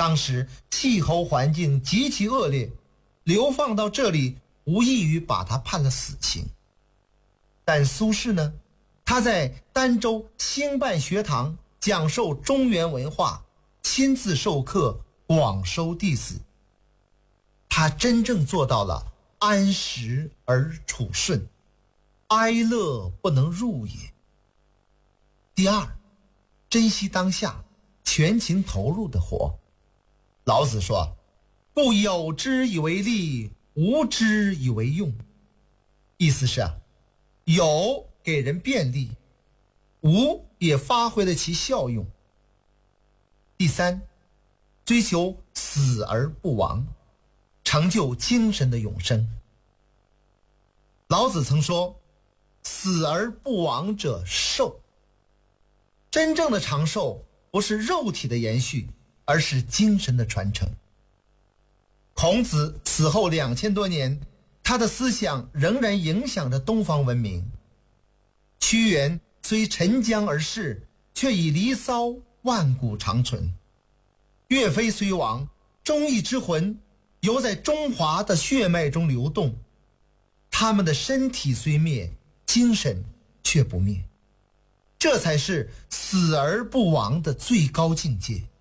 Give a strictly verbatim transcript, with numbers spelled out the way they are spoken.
当时气候环境极其恶劣，流放到这里无异于把他判了死刑。但苏轼呢，他在儋州兴办学堂，讲授中原文化，亲自授课，广收弟子。他真正做到了安时而处顺，哀乐不能入也。第二，珍惜当下，全情投入的活。老子说，故有之以为利，无之以为用。意思是啊，有给人便利，无也发挥了其效用。第三，追求死而不亡，成就精神的永生。老子曾说，死而不亡者寿。真正的长寿不是肉体的延续，而是精神的传承。孔子死后两千多年，他的思想仍然影响着东方文明。屈原虽沉江而逝，却以离骚万古长存。岳飞虽亡，忠义之魂犹在中华的血脉中流动。他们的身体虽灭，精神却不灭。这才是死而不亡的最高境界。